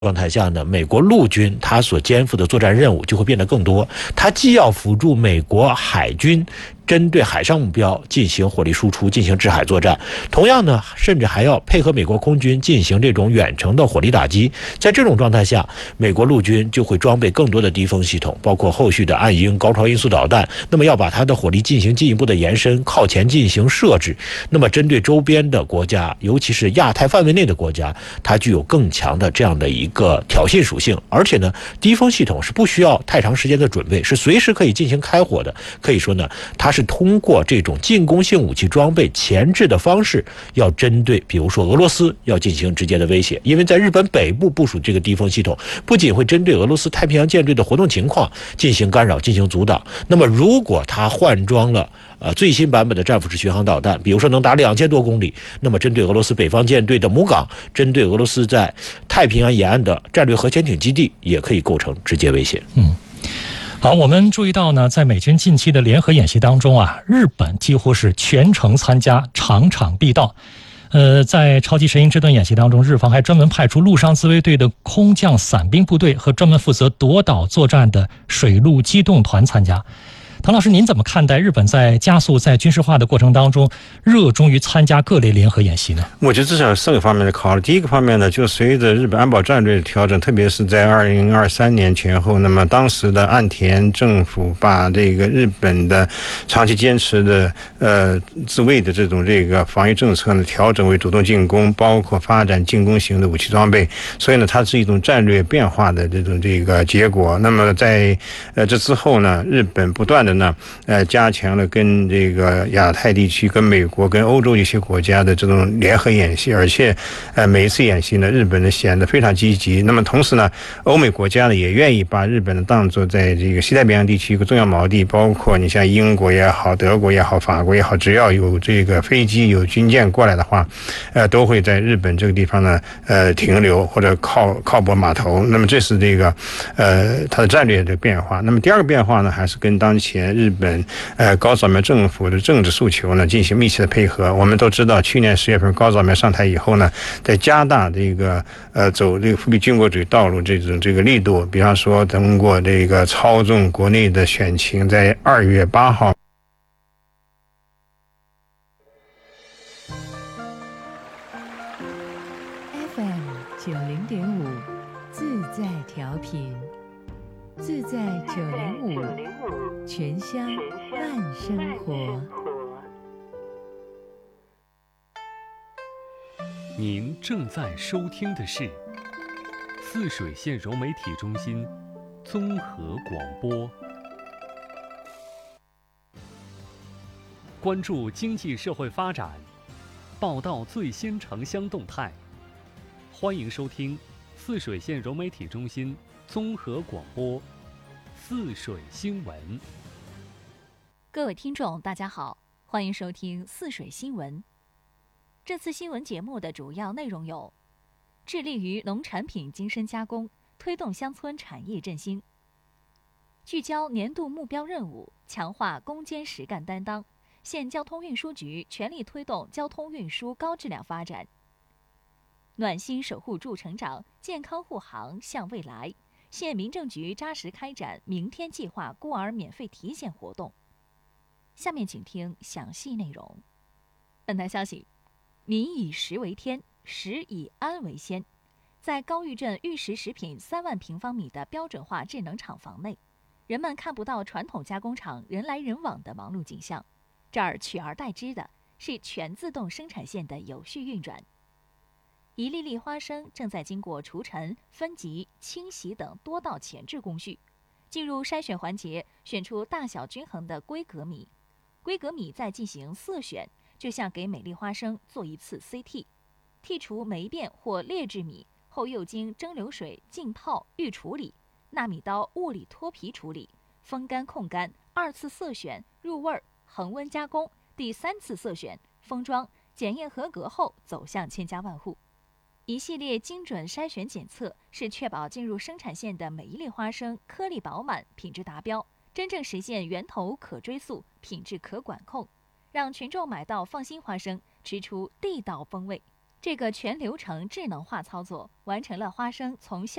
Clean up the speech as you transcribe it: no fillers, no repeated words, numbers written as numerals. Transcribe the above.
状态下呢，美国陆军它所肩负的作战任务就会变得更多，它既要辅助美国海军针对海上目标进行火力输出，进行制海作战，同样呢，甚至还要配合美国空军进行这种远程的火力打击。在这种状态下，美国陆军就会装备更多的敌锋系统，包括后续的暗鹰、高超音速导弹，那么要把它的火力进行进一步的延伸，靠前进行设置。那么针对周边的国家，尤其是亚太范围内的国家，它具有更强的这样的一个挑衅属性，而且呢，敌锋系统是不需要太长时间的准备，是随时可以进行开火的。可以说呢，它是通过这种进攻性武器装备前置的方式，要针对比如说俄罗斯要进行直接的威胁。因为在日本北部部署这个敌锋系统，不仅会针对俄罗斯太平洋舰队的活动情况进行干扰、进行阻挡，那么如果它换装了最新版本的战斧式巡航导弹，比如说能打2000多公里，那么针对俄罗斯北方舰队的母港，针对俄罗斯在太平洋沿岸的战略核潜艇基地，也可以构成直接威胁。 好，我们注意到呢，在美军近期的联合演习当中啊，日本几乎是全程参加，场场必到。在超级神鹰之盾演习当中，日方还专门派出陆上自卫队的空降伞兵部队和专门负责夺岛作战的水陆机动团参加。唐老师，您怎么看待日本在加速在军事化的过程当中，热衷于参加各类联合演习呢？ 我觉得至少有4个方面的考虑。第一个方面呢，就随着日本安保战略的调整，特别是在2023年前后，那么当时的岸田政府把这个日本的长期坚持的自卫的这个防御政策呢，调整为主动进攻，包括发展进攻型的武器装备，所以呢，它是一种战略变化的这个结果。那么在这之后呢，日本不断的加强了跟这个亚太地区、跟美国、跟欧洲一些国家的这种联合演习，而且每一次演习呢，日本呢显得非常积极。那么同时呢，欧美国家呢也愿意把日本呢当作在这个西太平洋地区一个重要锚地，包括你像英国也好、德国也好、法国也好，只要有这个飞机、有军舰过来的话，都会在日本这个地方呢停留或者靠泊码头。那么这是这个它的战略的变化。那么第二个变化呢，还是跟当前日本高扫描政府的政治诉求呢进行密切的配合。我们都知道，去年10月份高扫描上台以后呢，在加大这个走这个复辟军国主义道路这个力度，比方说通过这个操纵国内的选情，在2月8号。 FM90.5自在调频，自在905，全乡慢生活。 您正在收听的是泗水县融媒体中心综合广播，关注经济社会发展，报道最新城乡动态。欢迎收听泗水县融媒体中心综合广播泗水新闻。 各位听众大家好，欢迎收听泗水新闻。这次新闻节目的主要内容有：致力于农产品精深加工，推动乡村产业振兴；聚焦年度目标任务，强化攻坚实干担当，县交通运输局全力推动交通运输高质量发展；暖心守护助成长，健康护航向未来，县民政局扎实开展明天计划孤儿免费体检活动。下面请听详细内容。本台消息，民以食为天，食以安为先。在高峪镇玉石食品3万平方米的标准化智能厂房内，人们看不到传统加工厂人来人往的忙碌景象，这儿取而代之的是全自动生产线的有序运转。一粒粒花生正在经过除尘、分级、清洗等多道前置工序，进入筛选环节，选出大小均衡的规格米。规格米再进行色选，就像给每粒花生做一次 CT， 剔除霉变或劣质米后，又经蒸馏水浸泡预处理，纳米刀物理脱皮处理，风干控干，2次色选入味儿，恒温加工，第3次色选封装，检验合格后走向千家万户。一系列精准筛选检测是确保进入生产线的每一粒花生颗粒饱满、品质达标，真正实现源头可追溯、品质可管控，让群众买到放心花生，吃出地道风味。 这个全流程智能化操作完成了花生从